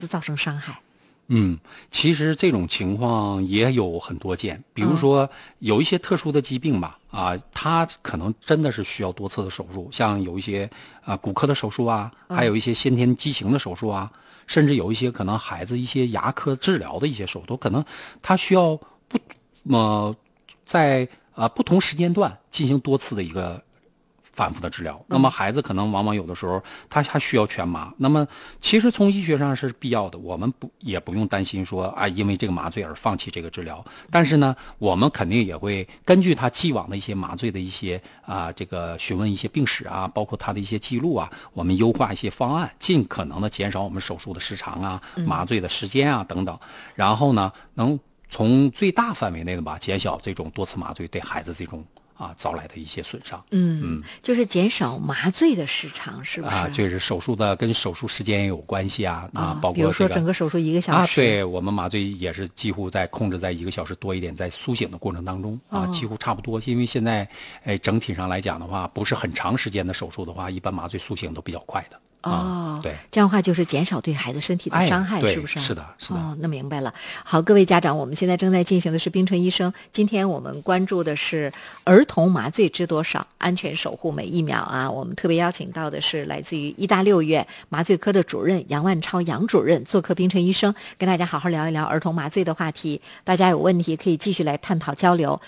造成伤害？ 其实这种情况也有很多见，比如说有一些特殊的疾病吧，它可能真的是需要多次的手术，像有一些骨科的手术啊，还有一些先天畸形的手术啊，甚至有一些可能孩子一些牙科治疗的一些手术，可能它需要在不同时间段进行多次的一个反复的治疗。那么孩子可能往往有的时候他还需要全麻。那么其实从医学上是必要的，我们也不用担心说因为这个麻醉而放弃这个治疗。但是呢，我们肯定也会根据他既往的一些麻醉的一些这个询问一些病史啊，包括他的一些记录啊，我们优化一些方案，尽可能的减少我们手术的时长啊，麻醉的时间啊等等。然后呢，能从最大范围内的减小这种多次麻醉对孩子这种招来的一些损伤。 就是减少麻醉的时长，是不是？ 就是手术的跟手术时间也有关系包括比如说整个手术1个小时对，我们麻醉也是几乎在控制在1个小时多一点，在苏醒的过程当中几乎差不多。因为现在整体上来讲的话，不是很长时间的手术的话，一般麻醉苏醒都比较快的。对， 这样的话就是减少对孩子身体的伤害， 是不是？ 是的。 那明白了。好，各位家长，我们现在正在进行的是冰城医生。今天我们关注的是儿童麻醉知多少，安全守护每1秒啊！我们特别邀请到的是来自于医大6院麻醉科的主任杨万超杨主任做客冰城医生，跟大家好好聊一聊儿童麻醉的话题。大家有问题可以继续来探讨交流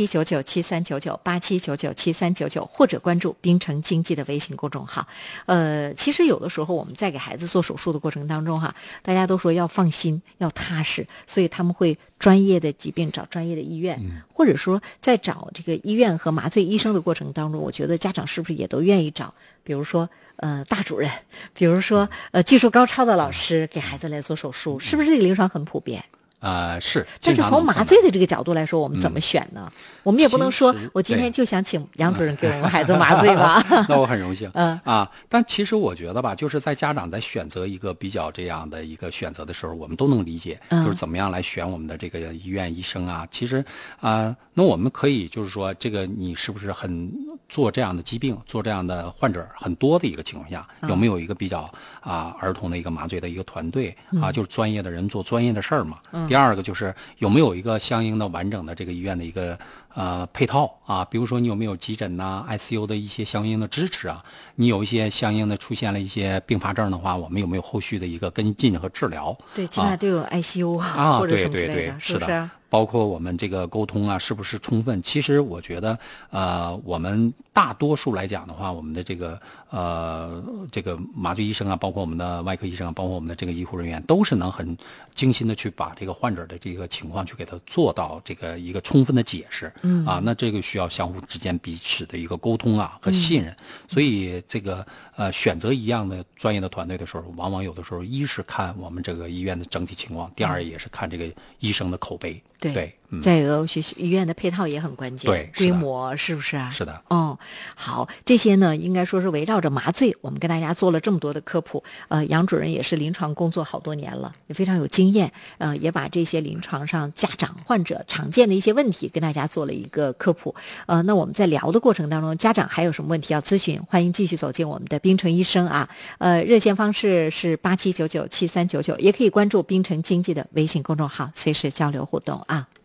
，8799739987997399，或者关注冰城经济的微信公众号。其实有的时候我们在给孩子做手术的过程当中大家都说要放心要踏实，所以他们会专业的疾病找专业的医院，或者说在找这个医院和麻醉医生的过程当中，我觉得家长是不是也都愿意找，比如说大主任，比如说技术高超的老师给孩子来做手术，是不是这个临床很普遍？ 是。 但是从麻醉的这个角度来说，我们怎么选呢？我们也不能说我今天就想请杨主任给我们孩子麻醉吧。 那我很荣幸。但其实我觉得吧，就是在家长在选择一个比较这样的一个选择的时候，我们都能理解，就是怎么样来选我们的这个医院医生啊。其实那我们可以就是说，这个你是不是很做这样的疾病，做这样的患者很多的一个情况下，有没有一个比较儿童的一个麻醉的一个团队就是专业的人做专业的事儿嘛。第二个就是有没有一个相应的完整的这个医院的一个配套比如说你有没有急诊ICU 的一些相应的支持你有一些相应的出现了一些并发症的话，我们有没有后续的一个跟进和治疗？ 对，起码都有 ICU 或者什么之类的，是不是？ 包括我们这个沟通是不是充分？其实我觉得我们大多数来讲的话，我们的这个麻醉医生包括我们的外科医生包括我们的这个医护人员，都是能很精心的去把这个患者的这个情况去给他做到这个一个充分的解释。那这个需要相互之间彼此的一个沟通和信任。所以这个选择一样的专业的团队的时候，往往有的时候一是看我们这个医院的整体情况，第二也是看这个医生的口碑。对， 再一个医院的配套也很关键， 对， 规模是不是啊？ 是的。 好，这些呢应该说是围绕着麻醉，我们跟大家做了这么多的科普。杨主任也是临床工作好多年了，也非常有经验，也把这些临床上家长患者常见的一些问题跟大家做了一个科普。那我们在聊的过程当中，家长还有什么问题要咨询，欢迎继续走进我们的冰城医生热线方式是87997399，也可以关注冰城经济的微信公众号，随时交流互动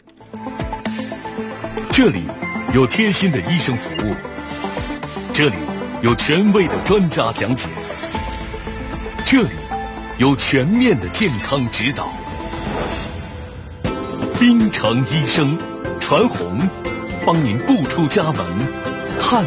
这里有贴心的医生服务，这里有权威的专家讲解，这里有全面的健康指导。冰城医生，传红，帮您不出家门看